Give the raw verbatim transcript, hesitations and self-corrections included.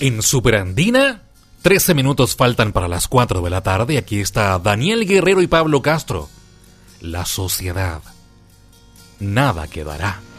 En Superandina, trece minutos faltan para las cuatro de la tarde. Aquí está Daniel Guerrero y Pablo Castro. La sociedad. Nada quedará.